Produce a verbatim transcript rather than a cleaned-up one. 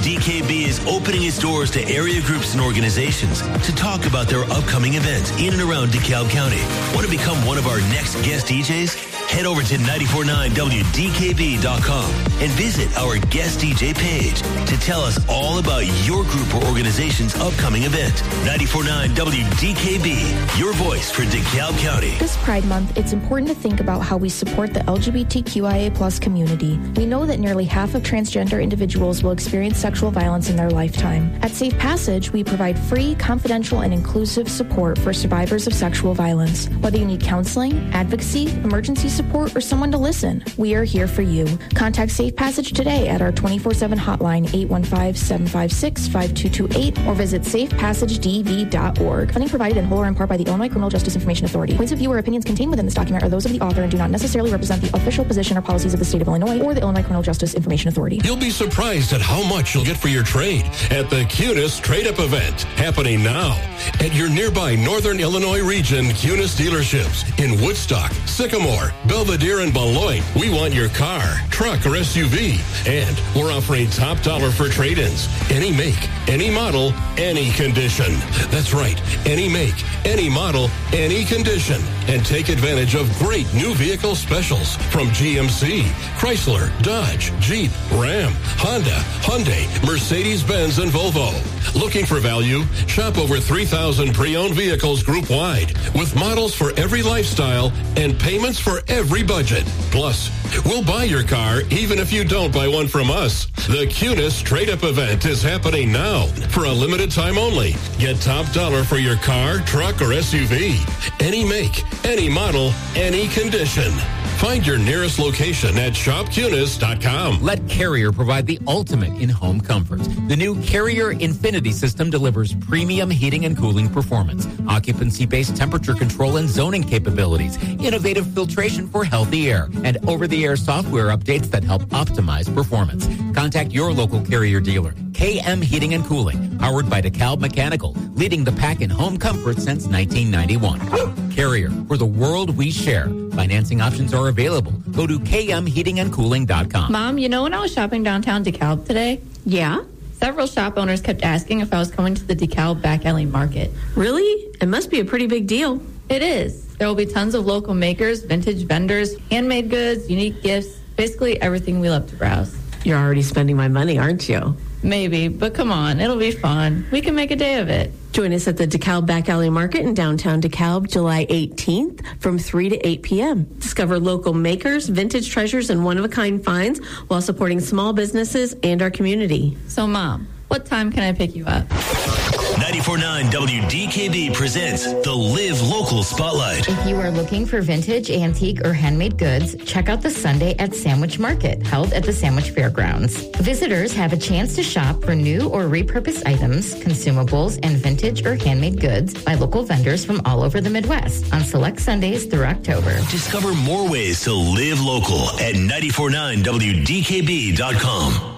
D K B is opening its doors to area groups and organizations to talk about their upcoming events in and around DeKalb County. Want to become one of our next guest D Js? Head over to nine four nine W D K B dot com and visit our guest D J page to tell us all about your group or organization's upcoming event. nine four nine W D K B, your voice for DeKalb County. This Pride Month, it's important to think about how we support the L G B T Q I A plus community. We know that nearly half of transgender individuals will experience sexual violence in their lifetime. At Safe Passage, we provide free, confidential, and inclusive support for survivors of sexual violence. Whether you need counseling, advocacy, emergency support, or someone to listen, we are here for you. Contact Safe Passage today at our twenty-four seven hotline, eight one five, seven five six, five two two eight, or visit safe passage d v dot org. Funding provided in whole or in part by the Illinois Criminal Justice Information Authority. Points of view or opinions contained within this document are those of the author and do not necessarily represent the official position or policies of the state of Illinois or the Illinois Criminal Justice Information Authority. You'll be surprised at how much you'll get for your trade at the Cunis Trade-Up event, happening now at your nearby Northern Illinois region Cunis dealerships in Woodstock, Sycamore, Belvedere, and Beloit. We want your car, truck, or S U V, and we're offering top dollar for trade-ins. Any make, any model, any condition. That's right, any make, any model, any condition. And take advantage of great new vehicle specials from G M C, Chrysler, Dodge, Jeep, Ram, Honda, Hyundai, Mercedes-Benz, and Volvo. Looking for value? Shop over three thousand pre-owned vehicles group-wide with models for every lifestyle and payments for every budget. Plus, we'll buy your car even if you don't buy one from us. The Cunis Trade-Up event is happening now for a limited time only. Get top dollar for your car, truck, or S U V. Any make, any model, any condition. Find your nearest location at shop cunis dot com. Let Carrier provide the ultimate in-home comfort. The new Carrier Infinity system delivers premium heating and cooling performance, occupancy-based temperature control and zoning capabilities, innovative filtration for healthy air, and over-the-air software updates that help optimize performance. Contact your local Carrier dealer. K M Heating and Cooling, powered by DeKalb Mechanical, leading the pack in home comfort since nineteen ninety-one. Carrier, for the world we share. Financing options are available. Go to K M heating and cooling dot com. Mom, you know when I was shopping downtown DeKalb today? Yeah? Several shop owners kept asking if I was coming to the DeKalb Back Alley Market. Really? It must be a pretty big deal. It is. There will be tons of local makers, vintage vendors, handmade goods, unique gifts, basically everything we love to browse. You're already spending my money, aren't you? Maybe, but come on, it'll be fun. We can make a day of it. Join us at the DeKalb Back Alley Market in downtown DeKalb, July eighteenth from three to eight p.m. Discover local makers, vintage treasures, and one-of-a-kind finds while supporting small businesses and our community. So, Mom, what time can I pick you up? ninety-four point nine W D K B presents the Live Local Spotlight. If you are looking for vintage, antique, or handmade goods, check out the Sunday at Sandwich Market, held at the Sandwich Fairgrounds. Visitors have a chance to shop for new or repurposed items, consumables, and vintage or handmade goods by local vendors from all over the Midwest on select Sundays through October. Discover more ways to live local at ninety-four point nine W D K B dot com.